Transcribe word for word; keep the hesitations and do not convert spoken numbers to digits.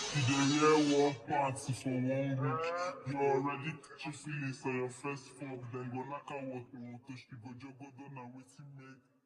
You dey wear one party for one week. You already catch feelings for your first fuck. Then go knock out what to you go jogo don na wetin make